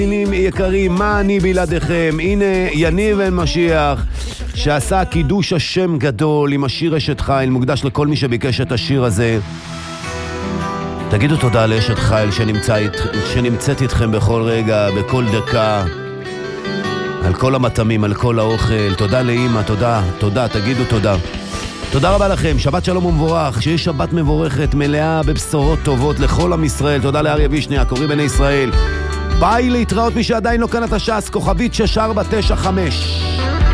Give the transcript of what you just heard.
מאזינים יקרים, מה אני בלעדיכם? הנה יניב בן משיח שעשה קידוש השם גדול עם השיר אשת חיל, מוקדש לכל מי שביקש את השיר הזה. תגידו תודה לאשת חיל שנמצאת איתכם בכל רגע, בכל דקה, על כל המתמים, על כל האוכל. תודה לאמא, תודה, תגידו תודה. תודה רבה לכם, שבת שלום ומבורך, שיש שבת מבורכת מלאה בבשורות טובות לכל עם ישראל. תודה לאריה וישניה, קוראים בני ישראל. ביי, להתראות. מי שעדיין לא כאן את הש"ס, כוכבית 6495.